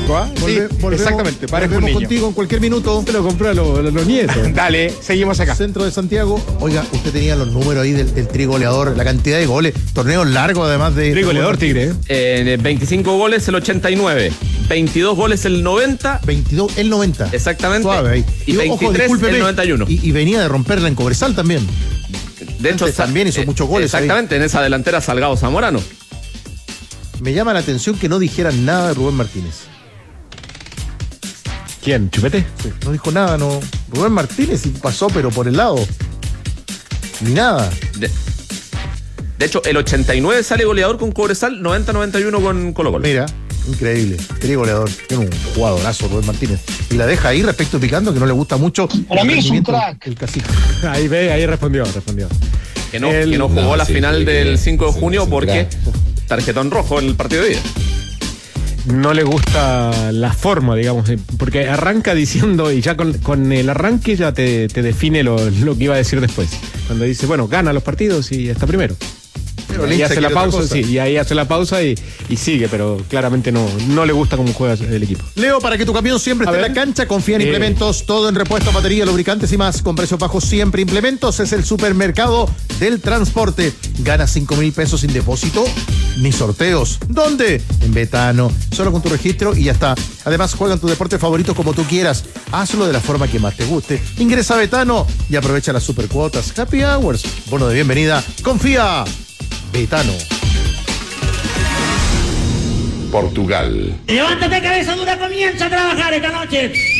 chico, ¿ah? Sí, exactamente, parezco un niño. Contigo en cualquier minuto. Te lo compró a los nietos. Dale, seguimos acá. Centro de Santiago. Oiga, usted tenía los números ahí del trigoleador, la cantidad de goles, torneos largos además de... Trigoleador, Tigre. 25 goles el 89, 22 goles el 90. 22 el 90. Exactamente. Suave ahí. Y 23 el 91. Y venía de romperla en Cobresal también. De hecho, también hizo muchos goles. Exactamente, ahí. En esa delantera Salgado Zamorano. Me llama la atención que no dijeran nada de Rubén Martínez. ¿Quién? ¿Chupete? Sí, no dijo nada, no. Rubén Martínez pasó, pero por el lado. Ni nada. De hecho, el 89 sale goleador con Cobresal, 90-91 con Colo-Colo. Mira, increíble. Trigoleador. Tiene un jugadorazo Rubén Martínez. Y la deja ahí respecto Picando, que no le gusta mucho. Para mí es un crack. El Cacique. Ahí respondió. Que no jugó la final del 5 de junio porque tarjetón rojo en el partido de ida. No le gusta la forma, digamos, porque arranca diciendo, y ya con el arranque ya te define lo que iba a decir después. Cuando dice, bueno, gana los partidos y está primero. Pero y hace la pausa, sí, y ahí hace la pausa y sigue, pero claramente no le gusta cómo juega el equipo. Leo, para que tu camión siempre esté en la cancha, confía en Implementos, todo en repuestos, batería, lubricantes y más, con precios bajos siempre. Implementos es el supermercado del transporte. Gana 5,000 pesos sin depósito ni sorteos. ¿Dónde? En Betano, solo con tu registro y ya está. Además, juega en tu deporte favorito como tú quieras. Hazlo de la forma que más te guste. Ingresa a Betano y aprovecha las supercuotas. Happy Hours, bono de bienvenida. Confía. Betano. Portugal. Levántate, cabeza dura, comienza a trabajar esta noche.